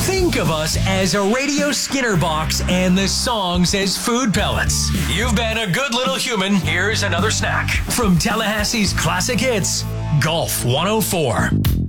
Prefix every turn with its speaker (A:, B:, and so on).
A: Think of us as a radio Skinner box and the songs as food pellets. You've been a good little human. Here's another snack from Tallahassee's classic hits, Golf 104.